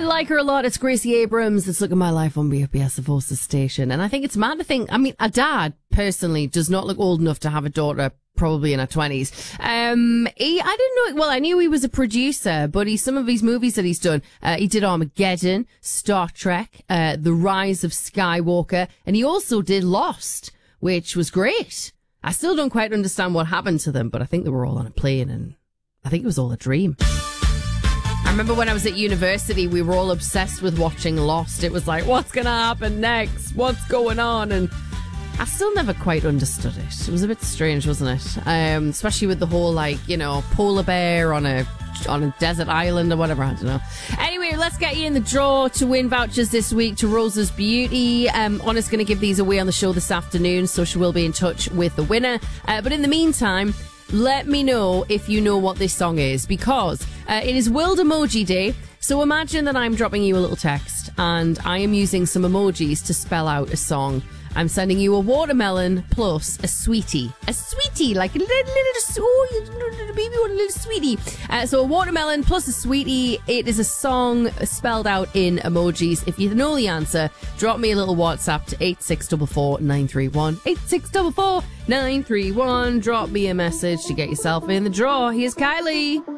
like her a lot. It's Gracie Abrams. Let's look at my life on BFBS, the Forces Station. And I think it's mad to think, I mean, a dad personally does not look old enough to have a daughter probably in her 20s. I didn't know, well, I knew he was a producer, but some of his movies that he's done, he did Armageddon, Star Trek, The Rise of Skywalker, and he also did Lost, which was great. I still don't quite understand what happened to them, but I think they were all on a plane and I think it was all a dream. I remember when I was at university, we were all obsessed with watching Lost. It was like, what's going to happen next? What's going on? And I still never quite understood it. It was a bit strange, wasn't it? Especially with the whole, like, you know, polar bear on a desert island or whatever. I don't know. Anyway, let's get you in the draw to win vouchers this week to Rosa's Beauty. Honna's going to give these away on the show this afternoon, so she will be in touch with the winner. But in the meantime, let me know if you know what this song is, because it is World Emoji Day. So imagine that I'm dropping you a little text and I am using some emojis to spell out a song. I'm sending you a watermelon plus a sweetie. A sweetie, like a little baby want a little sweetie. So a watermelon plus a sweetie. It is a song spelled out in emojis. If you know the answer, drop me a little WhatsApp to 8644 931. 8644 931. Drop me a message to get yourself in the draw. Here's Kylie.